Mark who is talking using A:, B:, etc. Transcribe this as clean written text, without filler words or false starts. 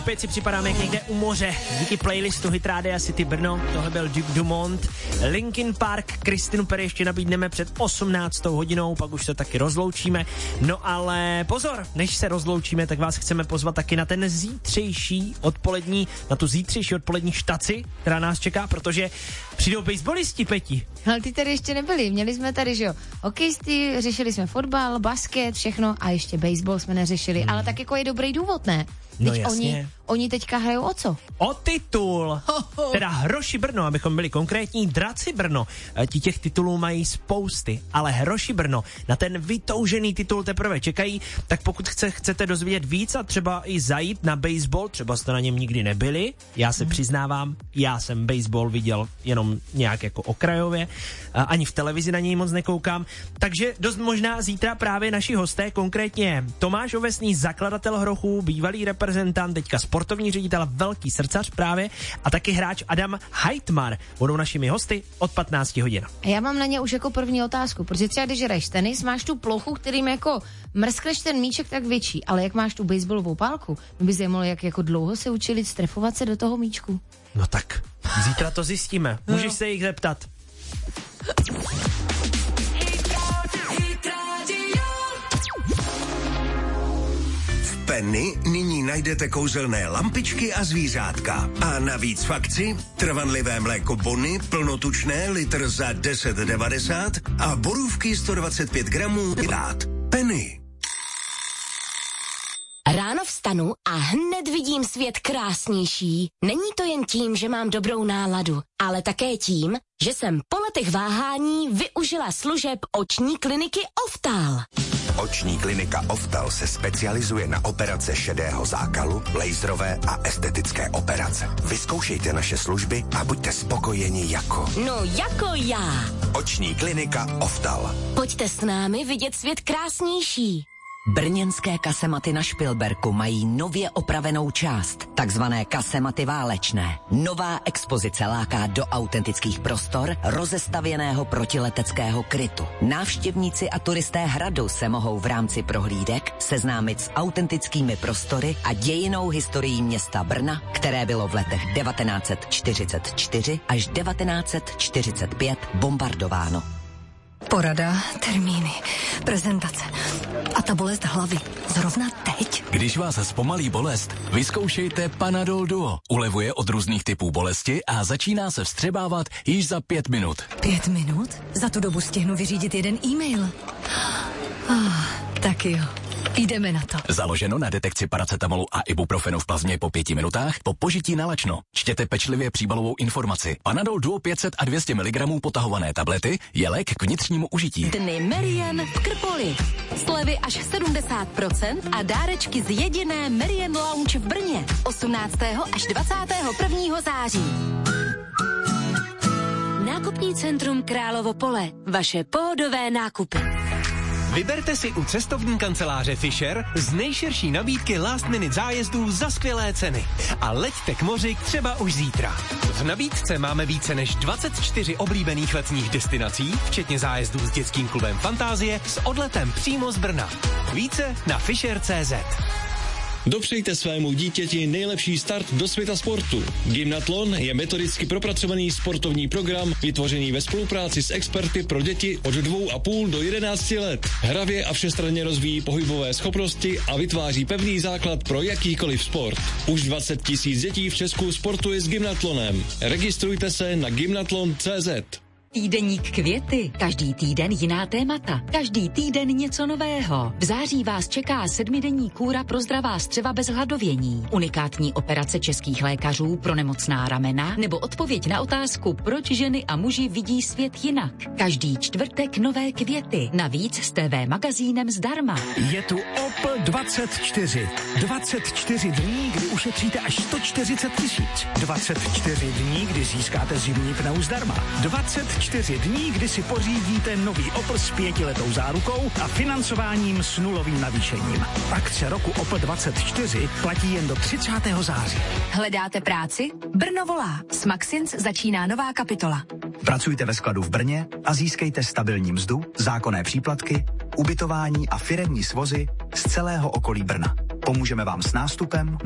A: opět si připadáme jak někde u moře. Díky playlistu Hit Rádia City Brno, tohle byl Duke Dumont. Linkin Park, Christinu Perry ještě nabídneme před 18. hodinou, pak už se taky rozloučíme. No ale pozor, než se rozloučíme, tak vás chceme pozvat taky na ten zítřejší odpolední štaci, která nás čeká, protože přijdou baseballisti, Peti.
B: Ale ty tady ještě nebyli, měli jsme tady, že jo, hokejisty, řešili jsme fotbal, basket, všechno a ještě baseball jsme neřešili, ale tak jako je dobrý důvod, ne?
A: No jasně.
B: Oni teďka hrajou o co?
A: O titul. Teda Hroši Brno, abychom byli konkrétní, Draci Brno. Ti těch titulů mají spousty, ale Hroši Brno na ten vytoužený titul teprve čekají, tak pokud chcete dozvědět víc a třeba i zajít na baseball, třeba jste na něm nikdy nebyli, já se přiznávám, já jsem baseball viděl jenom nějak jako okrajově, ani v televizi na něj moc nekoukám, takže dost možná zítra právě naši hosté, konkrétně Tomáš Ovesný, zakladatel Hrochů, bývalý reprezentant, teďka sportovní ředitel, velký srdcař právě a taky hráč Adam Heitmar budou našimi hosty od 15 hodin.
B: Já mám na ně už jako první otázku, protože třeba když hraješ tenis, máš tu plochu, kterým jako mrskneš ten míček tak větší, ale jak máš tu baseballovou pálku, mě by zajímalo, jak jako dlouho se učili strefovat se do toho míčku.
A: No tak, zítra to zjistíme. Můžeš se jich zeptat.
C: Penny nyní najdete kouzelné lampičky a zvířátka. A navíc v akci trvanlivé mléko Bonny, plnotučné, litr za 10,90 a borůvky 125 gramů dát. Penny.
D: Ráno vstanu a hned vidím svět krásnější. Není to jen tím, že mám dobrou náladu, ale také tím, že jsem po letech váhání využila služeb oční kliniky Oftal.
E: Oční klinika Oftal se specializuje na operace šedého zákalu, laserové a estetické operace. Vyzkoušejte naše služby a buďte spokojeni jako...
D: No jako já.
E: Oční klinika Oftal.
D: Pojďte s námi vidět svět krásnější.
F: Brněnské kasematy na Špilberku mají nově opravenou část, takzvané kasematy válečné. Nová expozice láká do autentických prostor rozestavěného protileteckého krytu. Návštěvníci a turisté hradu se mohou v rámci prohlídek seznámit s autentickými prostory a dějinnou historií města Brna, které bylo v letech 1944 až 1945 bombardováno.
G: Porada, termíny, prezentace a ta bolest hlavy. Zrovna teď?
H: Když vás zpomalí bolest, vyzkoušejte Panadol Duo. Ulevuje od různých typů bolesti a začíná se vstřebávat již za 5 minut.
G: 5 minut? Za tu dobu stihnu vyřídit jeden e-mail. Tak jo. Jdeme na to.
H: Založeno na detekci paracetamolu a ibuprofenu v plazmě po 5 minutách po požití nalačno. Čtěte pečlivě příbalovou informaci. Panadol Duo 500 a 200 mg potahované tablety je lék k vnitřnímu užití.
D: Dny Merian v Krpoli. Slevy až 70% a dárečky z jediné Merian Lounge v Brně. 18. až 21. září. Nákupní centrum Královo Pole. Vaše pohodové nákupy.
I: Vyberte si u cestovní kanceláře Fisher z nejširší nabídky last minute zájezdů za skvělé ceny. A leďte k moři třeba už zítra. V nabídce máme více než 24 oblíbených letních destinací, včetně zájezdů s dětským klubem Fantázie s odletem přímo z Brna. Více na fisher.cz.
J: Dopřejte svému dítěti nejlepší start do světa sportu. Gymnatlon je metodicky propracovaný sportovní program, vytvořený ve spolupráci s experty pro děti od 2,5 do 11 let. Hravě a všestranně rozvíjí pohybové schopnosti a vytváří pevný základ pro jakýkoliv sport. Už 20 000 dětí v Česku sportuje s gymnatlonem. Registrujte se na gymnatlon.cz.
K: Týdeník Květy. Každý týden jiná témata. Každý týden něco nového. V září vás čeká 7denní kůra pro zdravá střeva bez hladovění. Unikátní operace českých lékařů pro nemocná ramena nebo odpověď na otázku, proč ženy a muži vidí svět jinak. Každý čtvrtek nové Květy. Navíc s TV magazínem zdarma.
L: Je tu Opel 24. 24 dní, kdy ušetříte až 140 000. 24 dní, kdy získáte zimní pneu zdarma. 24 dní, kdy si pořídíte nový Opel s 5letou zárukou a financováním s nulovým navýšením. Akce roku Opel 24 platí jen do 30. září.
M: Hledáte práci? Brno volá. S Maxins začíná nová kapitola.
N: Pracujte ve skladu v Brně a získejte stabilní mzdu, zákonné příplatky, ubytování a firemní svozy z celého okolí Brna. Pomůžeme vám s nástupem